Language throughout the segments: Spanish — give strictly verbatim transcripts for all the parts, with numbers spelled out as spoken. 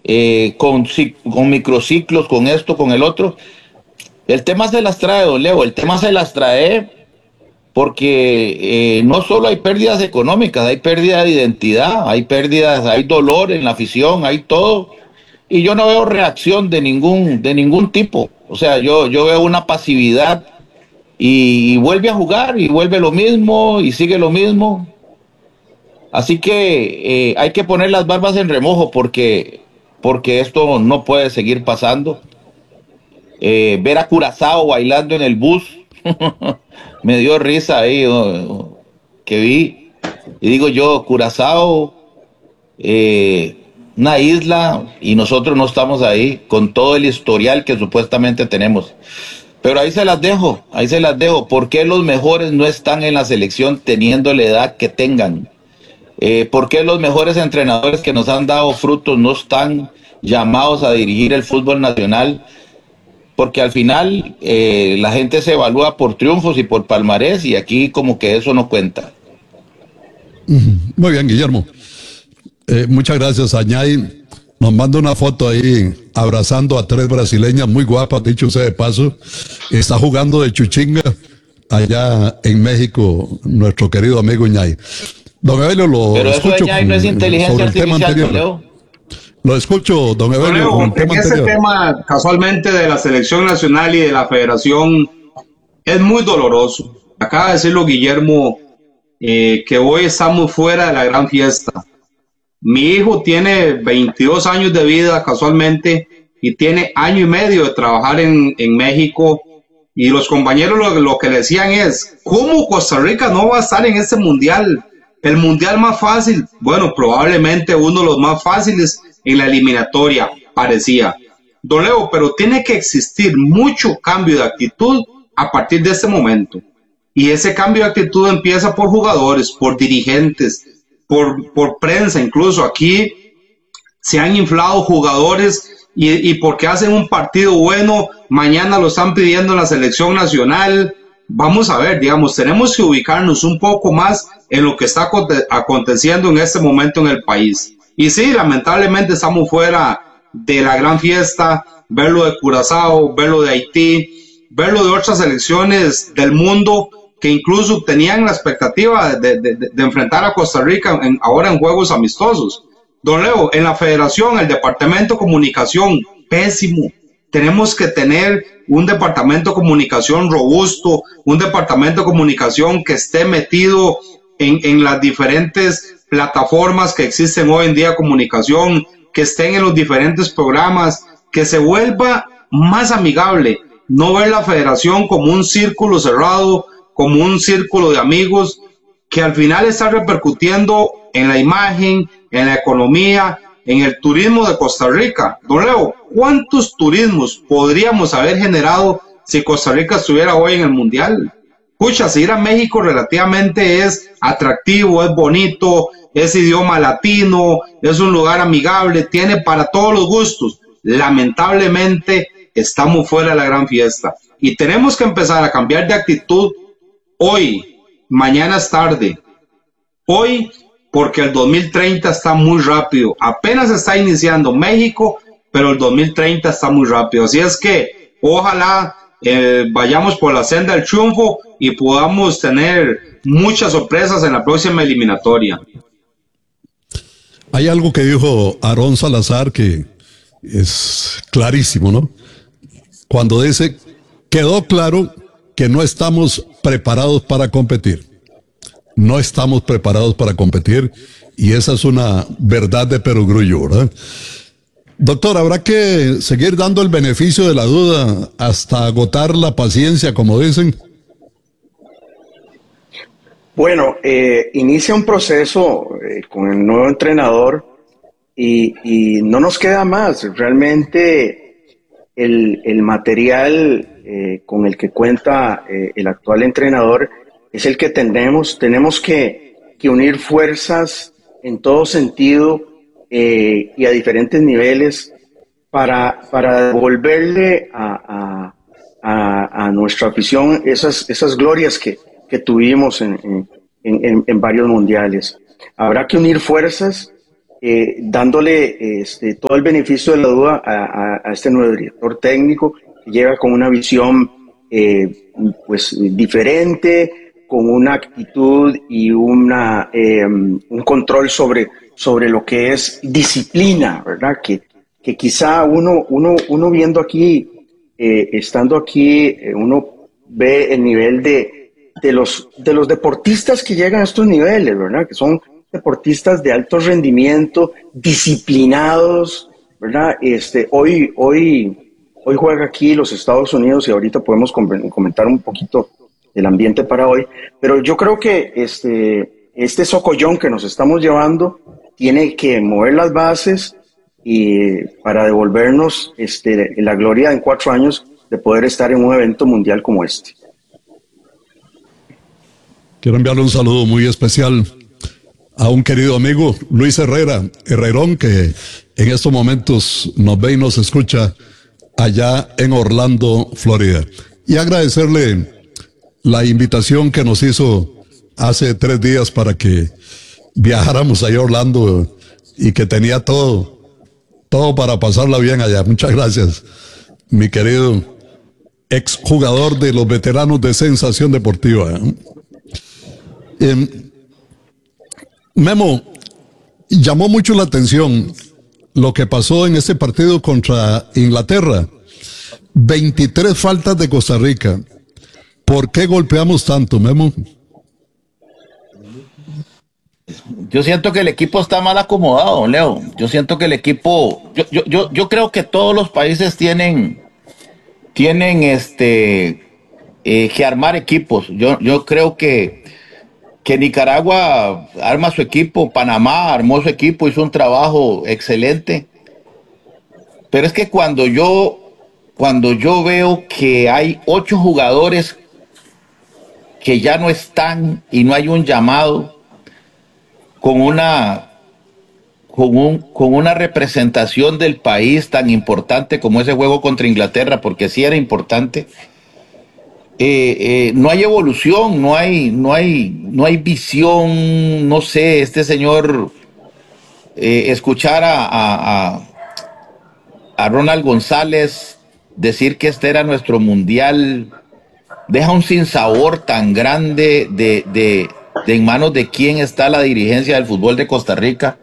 eh, con, con microciclos, con esto, con el otro. El tema se las trae, don Leo, el tema se las trae porque eh, no solo hay pérdidas económicas, hay pérdida de identidad, hay pérdidas, hay dolor en la afición, hay todo. Y yo no veo reacción de ningún, de ningún tipo. O sea, yo, yo veo una pasividad y, y vuelve a jugar y vuelve lo mismo y sigue lo mismo. Así que eh, hay que poner las barbas en remojo porque, porque esto no puede seguir pasando. Eh, ver a Curazao bailando en el bus me dio risa ahí oh, que vi. Y digo yo, Curazao, eh, una isla y nosotros no estamos ahí con todo el historial que supuestamente tenemos. Pero ahí se las dejo, ahí se las dejo. ¿Por qué los mejores no están en la selección teniendo la edad que tengan? Eh, ¿Por qué los mejores entrenadores que nos han dado frutos no están llamados a dirigir el fútbol nacional? Porque al final eh, la gente se evalúa por triunfos y por palmarés y aquí como que eso no cuenta. Muy bien, Guillermo. Eh, muchas gracias, Añay. Nos manda una foto ahí abrazando a tres brasileñas muy guapas, dicho sea de paso. Está jugando de chuchinga allá en México nuestro querido amigo Añay. Don Evelio, lo Pero escucho eso de Añay no es inteligencia sobre el tema artificial, anterior. Leo. Lo escucho, don Evelio, Leo, con el tema en ese anterior. tema, casualmente, de la selección nacional y de la federación, es muy doloroso. Acaba de decirlo Guillermo, eh, que hoy estamos fuera de la gran fiesta. Mi hijo tiene veintidós años de vida, casualmente, y tiene año y medio de trabajar en, en México. Y los compañeros lo, lo que decían es, ¿cómo Costa Rica no va a estar en este mundial? El mundial más fácil, bueno, probablemente uno de los más fáciles en la eliminatoria, parecía. Don Leo, pero tiene que existir mucho cambio de actitud a partir de este momento. Y ese cambio de actitud empieza por jugadores, por dirigentes, por, por prensa. Incluso aquí se han inflado jugadores y, y porque hacen un partido bueno, mañana lo están pidiendo en la selección nacional. Vamos a ver, digamos, tenemos que ubicarnos un poco más en lo que está aconteciendo en este momento en el país. Y sí, lamentablemente estamos fuera de la gran fiesta, verlo de Curazao, verlo de Haití, verlo de otras selecciones del mundo que incluso tenían la expectativa de, de, de, de enfrentar a Costa Rica en, ahora en juegos amistosos. Don Leo, en la federación, el departamento de comunicación, pésimo. Tenemos que tener un departamento de comunicación robusto, un departamento de comunicación que esté metido en, en las diferentes plataformas que existen hoy en día de comunicación, que estén en los diferentes programas, que se vuelva más amigable, no ver la federación como un círculo cerrado, como un círculo de amigos, que al final está repercutiendo en la imagen, en la economía, en el turismo de Costa Rica. Don Leo, ¿cuántos turismos podríamos haber generado si Costa Rica estuviera hoy en el Mundial? Escucha, si ir a México relativamente es atractivo, es bonito, es idioma latino, es un lugar amigable, tiene para todos los gustos. Lamentablemente estamos fuera de la gran fiesta y tenemos que empezar a cambiar de actitud hoy. Mañana es tarde. Hoy, porque el dos mil treinta está muy rápido. Apenas está iniciando México, pero el dos mil treinta está muy rápido. Así es que ojalá eh, vayamos por la senda del triunfo y podamos tener muchas sorpresas en la próxima eliminatoria. Hay algo que dijo Aarón Salazar que es clarísimo, ¿no? Cuando dice, quedó claro que no estamos preparados para competir. No estamos preparados para competir y esa es una verdad de perogrullo, ¿verdad? Doctor, habrá que seguir dando el beneficio de la duda hasta agotar la paciencia, como dicen. Bueno, eh, inicia un proceso eh, con el nuevo entrenador y, y no nos queda más. Realmente el, el material eh, con el que cuenta eh, el actual entrenador es el que tenemos. Tenemos que, que unir fuerzas en todo sentido eh, y a diferentes niveles para, para devolverle a, a, a, a nuestra afición esas, esas glorias que que tuvimos en, en, en, en varios mundiales. Habrá que unir fuerzas eh, dándole este, todo el beneficio de la duda a, a, a este nuevo director técnico que llega con una visión eh, pues diferente, con una actitud y una, eh, un control sobre, sobre lo que es disciplina, ¿verdad? Que, que quizá uno, uno, uno viendo aquí, eh, estando aquí, eh, uno ve el nivel de, de, los, de los deportistas que llegan a estos niveles, ¿verdad? Que son deportistas de alto rendimiento, disciplinados, ¿verdad? Este, hoy, hoy, hoy juega aquí los Estados Unidos y ahorita podemos comentar un poquito el ambiente para hoy, pero yo creo que este, este socollón que nos estamos llevando tiene que mover las bases y para devolvernos este, la gloria en cuatro años de poder estar en un evento mundial como este. Quiero enviarle un saludo muy especial a un querido amigo, Luis Herrera, Herrerón, que en estos momentos nos ve y nos escucha allá en Orlando, Florida. Y agradecerle la invitación que nos hizo hace tres días para que viajáramos allá a Orlando y que tenía todo, todo para pasarla bien allá. Muchas gracias, mi querido exjugador de los veteranos de Sensación Deportiva. Eh, Memo, llamó mucho la atención lo que pasó en este partido contra Inglaterra. veintitrés faltas de Costa Rica. ¿Por qué golpeamos tanto, Memo? Yo siento que el equipo está mal acomodado, Leo. Yo siento que el equipo, yo, yo, yo, yo creo que todos los países tienen, tienen este, eh, que armar equipos. Yo, yo creo que, que Nicaragua arma su equipo, Panamá armó su equipo, hizo un trabajo excelente. Pero es que cuando yo, cuando yo veo que hay ocho jugadores que ya no están y no hay un llamado con una, con un, con una representación del país tan importante como ese juego contra Inglaterra, porque sí era importante, eh, eh, no hay evolución, no hay, no hay, no hay visión, no sé, este señor, eh, escuchar a, a, a, a Ronald González decir que este era nuestro mundial, deja un sinsabor tan grande de, de, de en manos de quién está la dirigencia del fútbol de Costa Rica.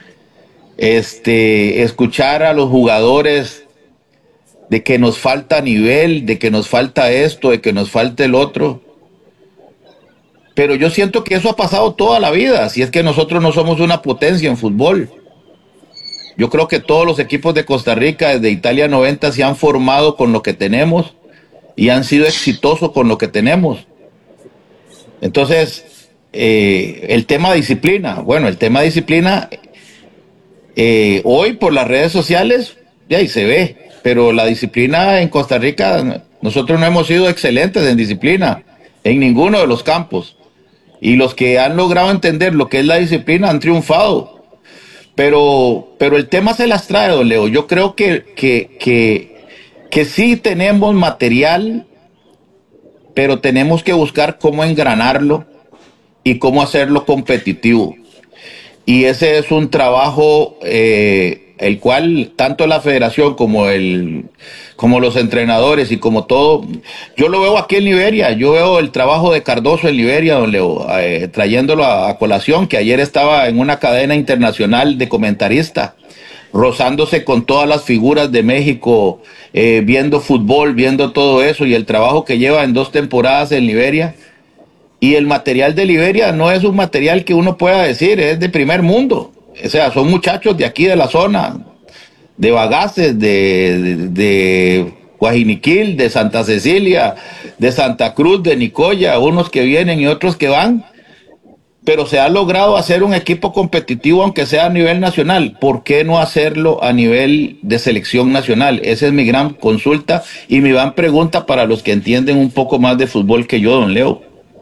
Este, escuchar a los jugadores de que nos falta nivel, de que nos falta esto, de que nos falta el otro. Pero yo siento que eso ha pasado toda la vida, si es que nosotros no somos una potencia en fútbol. Yo creo que todos los equipos de Costa Rica desde Italia noventa se han formado con lo que tenemos y han sido exitosos con lo que tenemos. Entonces, eh, el tema de disciplina, bueno, el tema de disciplina, eh, hoy por las redes sociales, ya ahí se ve, pero la disciplina en Costa Rica, nosotros no hemos sido excelentes en disciplina, en ninguno de los campos. Y los que han logrado entender lo que es la disciplina han triunfado. Pero, pero el tema se las trae, don Leo. Yo creo que, que, que que sí tenemos material, pero tenemos que buscar cómo engranarlo y cómo hacerlo competitivo. Y ese es un trabajo eh, el cual tanto la federación como el como los entrenadores y como todo, yo lo veo aquí en Liberia, yo veo el trabajo de Cardoso en Liberia, don Leo, eh, trayéndolo a, a colación, que ayer estaba en una cadena internacional de comentarista, rozándose con todas las figuras de México, eh, viendo fútbol, viendo todo eso, y el trabajo que lleva en dos temporadas en Liberia. Y el material de Liberia no es un material que uno pueda decir, es de primer mundo. O sea, son muchachos de aquí de la zona, de Bagaces, de, de, de Guajiniquil, de Santa Cecilia, de Santa Cruz, de Nicoya, unos que vienen y otros que van. Pero se ha logrado hacer un equipo competitivo, aunque sea a nivel nacional. ¿Por qué no hacerlo a nivel de selección nacional? Esa es mi gran consulta y mi gran pregunta para los que entienden un poco más de fútbol que yo, don Leo.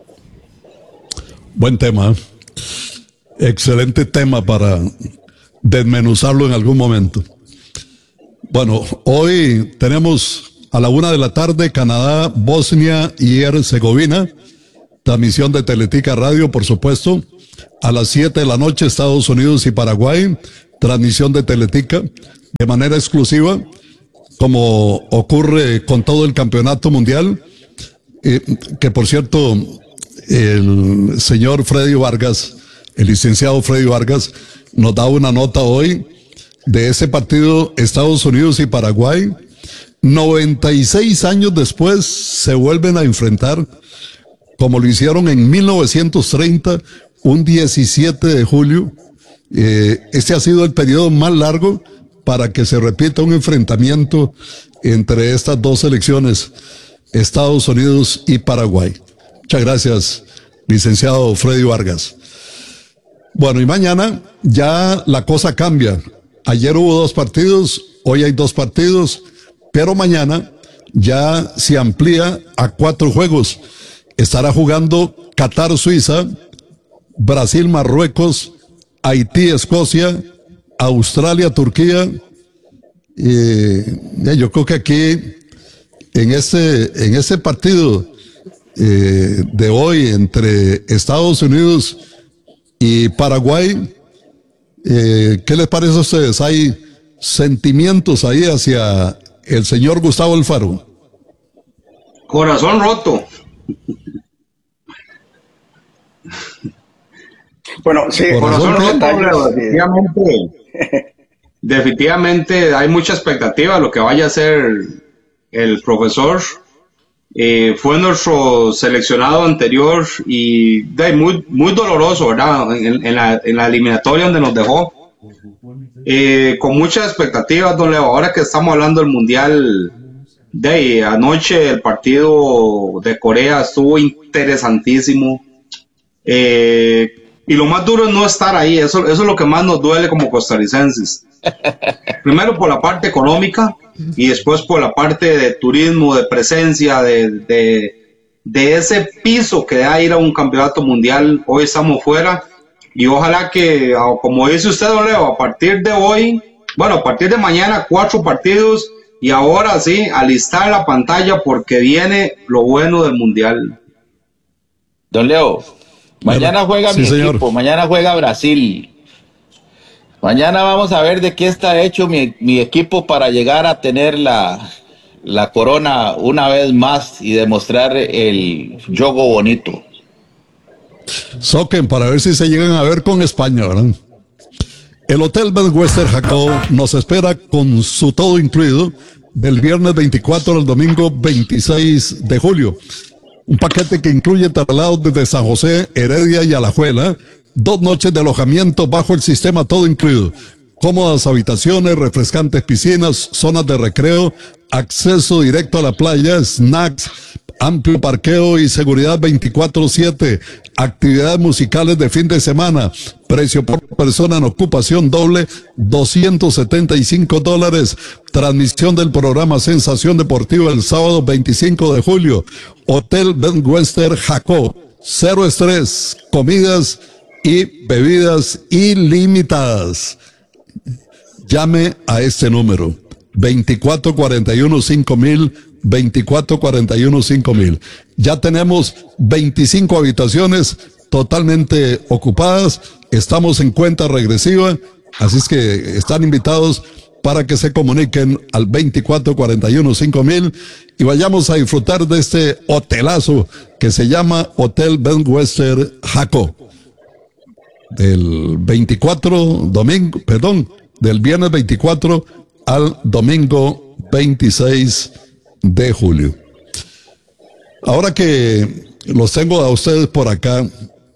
Buen tema. Excelente tema para desmenuzarlo en algún momento. Bueno, hoy tenemos a la una de la tarde Canadá, Bosnia y Herzegovina. Transmisión de Teletica Radio, por supuesto. A las siete de la noche, Estados Unidos y Paraguay, transmisión de Teletica, de manera exclusiva, como ocurre con todo el campeonato mundial, eh, que por cierto, el señor Freddy Vargas, el licenciado Freddy Vargas, nos da una nota hoy de ese partido Estados Unidos y Paraguay. noventa y seis años después se vuelven a enfrentar, como lo hicieron en mil novecientos treinta, un diecisiete de julio. Eh, este ha sido el periodo más largo para que se repita un enfrentamiento entre estas dos selecciones, Estados Unidos y Paraguay. Muchas gracias, licenciado Freddy Vargas. Bueno, y mañana ya la cosa cambia. Ayer hubo dos partidos, hoy hay dos partidos, pero mañana ya se amplía a cuatro juegos. Estará jugando Qatar-Suiza, Brasil-Marruecos, Haití-Escocia, Australia-Turquía. Eh, yo creo que aquí, en este, en este partido eh, de hoy entre Estados Unidos y Paraguay, eh, ¿qué les parece a ustedes? ¿Hay sentimientos ahí hacia el señor Gustavo Alfaro? Corazón roto. Bueno, sí, corazón roto, detalles, definitivamente, definitivamente hay mucha expectativa de lo que vaya a hacer el profesor. Eh, fue nuestro seleccionado anterior y de, muy, muy doloroso, ¿verdad? En, en, la, en la eliminatoria donde nos dejó. Eh, con muchas expectativas, don Leo. Ahora que estamos hablando del Mundial, de anoche el partido de Corea estuvo interesantísimo. Eh, y lo más duro es no estar ahí. Eso, eso es lo que más nos duele como costarricenses. Primero por la parte económica y después por la parte de turismo, de presencia, de, de, de ese piso que da ir a un campeonato mundial. Hoy estamos fuera y ojalá que, como dice usted, don Leo, a partir de hoy, bueno, a partir de mañana, cuatro partidos y ahora sí, alistar la pantalla porque viene lo bueno del mundial. Don Leo, mañana juega sí, mi señor. equipo, mañana juega Brasil. Mañana vamos a ver de qué está hecho mi, mi equipo para llegar a tener la, la corona una vez más y demostrar el juego bonito. Soquen para ver si se llegan a ver con España, ¿verdad? El Hotel Best Western Jacob nos espera con su todo incluido del viernes veinticuatro al domingo veintiséis de julio. Un paquete que incluye traslados desde San José, Heredia y Alajuela, dos noches de alojamiento bajo el sistema todo incluido, cómodas habitaciones, refrescantes piscinas, zonas de recreo, acceso directo a la playa, snacks, amplio parqueo y seguridad veinticuatro siete, actividades musicales de fin de semana, precio por persona en ocupación doble, doscientos setenta y cinco dólares, transmisión del programa Sensación Deportiva el sábado veinticinco de julio, Hotel Ben Western Jacob, cero estrés, comidas y bebidas ilimitadas. Llame a este número, veinticuatro cuarenta y uno cinco mil, veinticuatro cuarenta y uno cinco mil. Ya tenemos veinticinco habitaciones totalmente ocupadas, estamos en cuenta regresiva, así es que están invitados para que se comuniquen al veinticuatro cuarenta y uno cinco mil y vayamos a disfrutar de este hotelazo que se llama Hotel Ben Western Jaco. Del veinticuatro domingo, perdón, del viernes veinticuatro al domingo veintiséis de julio. Ahora que los tengo a ustedes por acá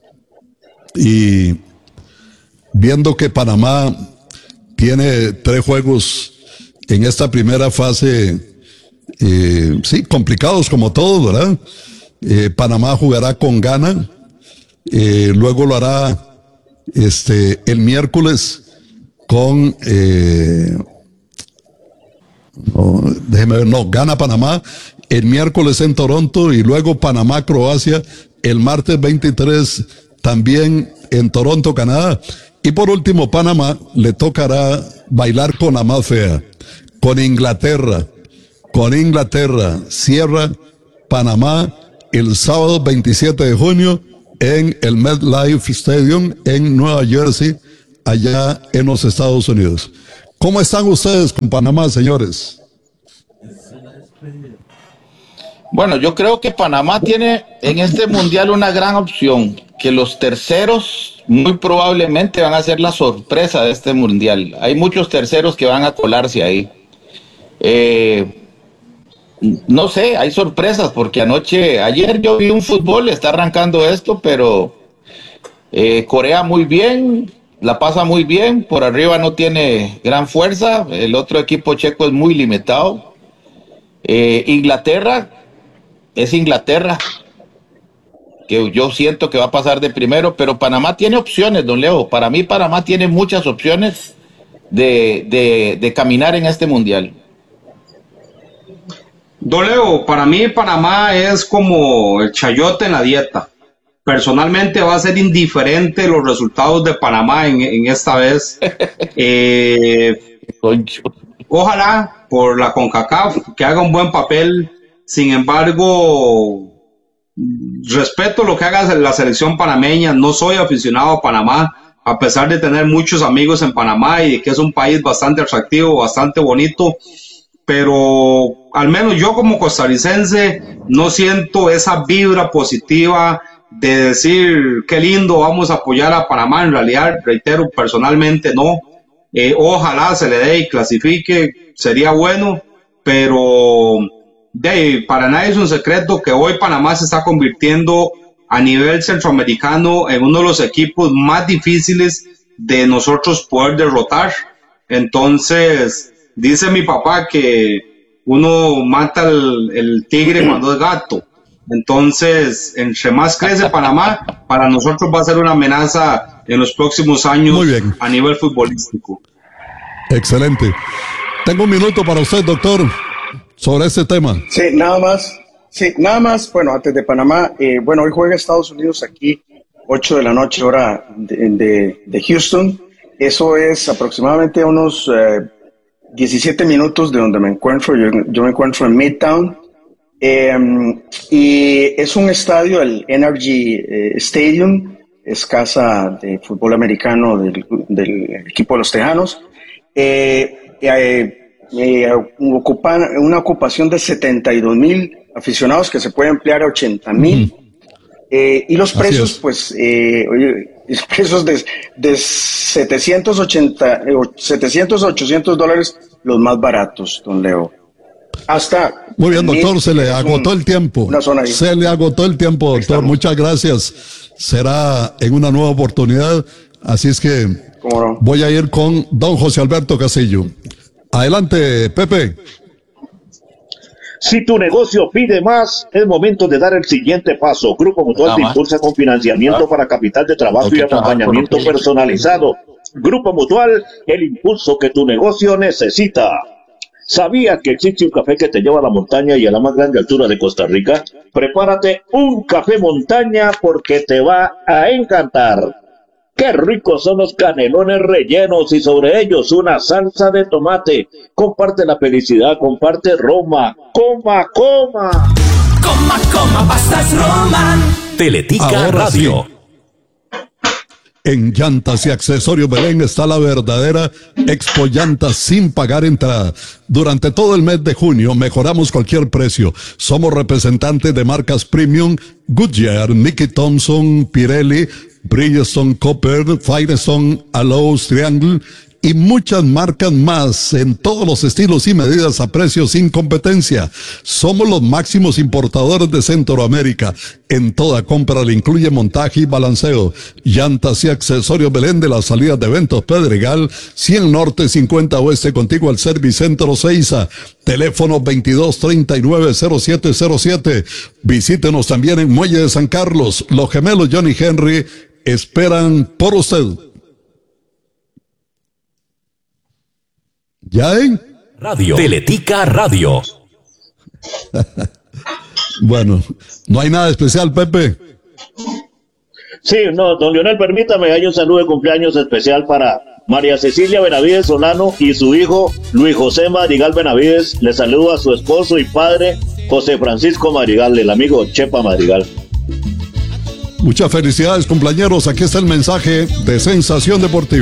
y viendo que Panamá tiene tres juegos en esta primera fase, eh, sí, complicados como todos, ¿verdad? Eh, Panamá jugará con Ghana, eh, luego lo hará este el miércoles con eh, no, déjeme ver, no, gana Panamá el miércoles en Toronto y luego Panamá-Croacia el martes veintitrés también en Toronto, Canadá. Y por último, Panamá le tocará bailar con la más fea, con Inglaterra, con Inglaterra, cierra Panamá el sábado veintisiete de junio en el MetLife Stadium en Nueva Jersey, allá en los Estados Unidos. ¿Cómo están ustedes con Panamá, señores? Bueno, yo creo que Panamá tiene en este mundial una gran opción, que los terceros muy probablemente van a ser la sorpresa de este mundial. Hay muchos terceros que van a colarse ahí. Eh, no sé, hay sorpresas, porque anoche, ayer yo vi un fútbol, está arrancando esto, pero eh, Corea muy bien, la pasa muy bien, por arriba no tiene gran fuerza, el otro equipo checo es muy limitado. Eh, Inglaterra es Inglaterra, que yo siento que va a pasar de primero, pero Panamá tiene opciones, don Leo. Para mí Panamá tiene muchas opciones de, de, de caminar en este mundial. Don Leo, para mí Panamá es como el chayote en la dieta. Personalmente va a ser indiferente los resultados de Panamá en, en esta vez. Eh, ojalá por la CONCACAF que haga un buen papel. Sin embargo, respeto lo que haga la selección panameña. No soy aficionado a Panamá, a pesar de tener muchos amigos en Panamá y de que es un país bastante atractivo, bastante bonito. Pero al menos yo como costarricense no siento esa vibra positiva de decir qué lindo, vamos a apoyar a Panamá. En realidad, reitero, personalmente no. Eh, ojalá se le dé y clasifique, sería bueno, pero de, para nadie es un secreto que hoy Panamá se está convirtiendo a nivel centroamericano en uno de los equipos más difíciles de nosotros poder derrotar. Entonces, dice mi papá que uno mata el, el tigre cuando es gato. Entonces, entre más crece Panamá, para nosotros va a ser una amenaza en los próximos años a nivel futbolístico. Excelente. Tengo un minuto para usted, doctor, sobre este tema. Sí, nada más. Sí, nada más. Bueno, antes de Panamá, eh, bueno, hoy juega Estados Unidos aquí, ocho de la noche, hora de, de, de Houston. Eso es aproximadamente unos eh, diecisiete minutos de donde me encuentro. Yo, yo me encuentro en Midtown. Eh, y es un estadio, el N R G eh, Stadium, es casa de fútbol americano del, del equipo de los Tejanos. Eh, eh, eh, ocupan una ocupación de setenta y dos mil aficionados que se puede ampliar a ochenta mil. Eh, y los precios, pues, eh, los precios de, de setecientos ochenta, setecientos a ochocientos dólares, los más baratos, don Leo. Hasta muy bien, doctor, se le agotó el tiempo. Se le agotó el tiempo, doctor. Muchas gracias. Será en una nueva oportunidad. Así es que no? voy a ir con don José Alberto Castillo. Adelante, Pepe. Si tu negocio pide más, es momento de dar el siguiente paso. Grupo Mutual te impulsa con financiamiento para capital de trabajo y acompañamiento personalizado. Grupo Mutual, el impulso que tu negocio necesita. ¿Sabías que existe un café que te lleva a la montaña y a la más grande altura de Costa Rica? Prepárate un café montaña porque te va a encantar. ¡Qué ricos son los canelones rellenos y sobre ellos una salsa de tomate! Comparte la felicidad, comparte Roma. ¡Coma, coma! Coma, coma, pastas Roma. Teletica Ahora Radio. Sí. En Llantas y Accesorios Belén está la verdadera Expo Llantas sin pagar entrada. Durante todo el mes de junio mejoramos cualquier precio. Somos representantes de marcas premium, Goodyear, Nicky Thompson, Pirelli, Bridgestone, Copper, Firestone, Allows, Triangle y muchas marcas más en todos los estilos y medidas a precios sin competencia. Somos los máximos importadores de Centroamérica. En toda compra le incluye montaje y balanceo. Llantas y Accesorios Belén de la salida de Eventos Pedregal, cien Norte, cincuenta Oeste, contigo al Servicentro Ceiza. Teléfono veintidós treinta y nueve cero siete cero siete. Visítenos también en Muelle de San Carlos. Los gemelos Johnny Henry esperan por usted. ¿Ya, eh? Radio. Teletica Radio. Bueno, no hay nada especial, Pepe. Sí, no, don Lionel, permítame, hay un saludo de cumpleaños especial para María Cecilia Benavides Solano y su hijo Luis José Madrigal Benavides. Le saludo a su esposo y padre José Francisco Madrigal, el amigo Chepa Madrigal. Muchas felicidades, compañeros. Aquí está el mensaje de Sensación Deportiva.